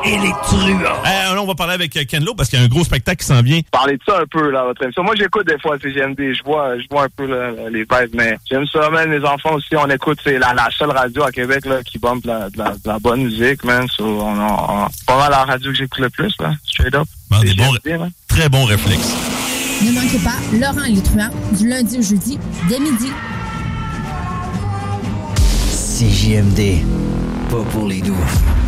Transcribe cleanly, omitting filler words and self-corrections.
et les truands. Là, on va parler avec Ken Lo parce qu'il y a un gros spectacle qui s'en vient. Parlez de ça un peu, là, votre émission. Moi, j'écoute des fois CGMD. Je vois un peu là, les vibes, mais j'aime ça, man. Les enfants aussi, on écoute, c'est la seule radio à Québec là, qui bombe de la bonne musique, man. So, on pas mal la radio que j'écoute le plus, là. Straight up. Très bons réflexes. Ne manquez pas Laurent et les truands du lundi au jeudi dès midi. CJMD, pas pour les doux.